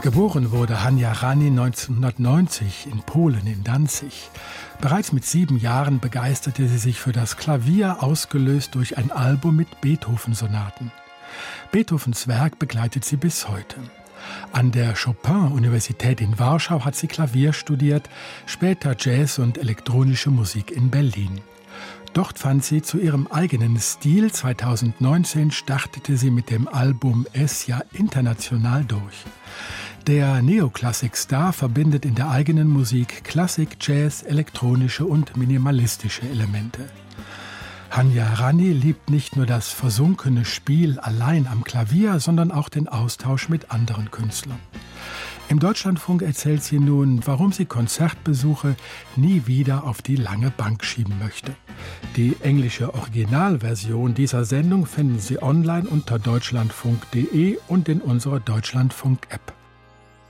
Geboren wurde Hania Rani 1990 in Polen, in Danzig. Bereits mit 7 Jahren begeisterte sie sich für das Klavier, ausgelöst durch ein Album mit Beethoven-Sonaten. Beethovens Werk begleitet sie bis heute. An der Chopin-Universität in Warschau hat sie Klavier studiert, später Jazz und elektronische Musik in Berlin. Dort fand sie zu ihrem eigenen Stil. 2019 startete sie mit dem Album Esja international durch. Der Neoklassik-Star verbindet in der eigenen Musik Klassik, Jazz, elektronische und minimalistische Elemente. Hania Rani liebt nicht nur das versunkene Spiel allein am Klavier, sondern auch den Austausch mit anderen Künstlern. Im Deutschlandfunk erzählt sie nun, warum sie Konzertbesuche nie wieder auf die lange Bank schieben möchte. Die englische Originalversion dieser Sendung finden Sie online unter deutschlandfunk.de und in unserer Deutschlandfunk-App.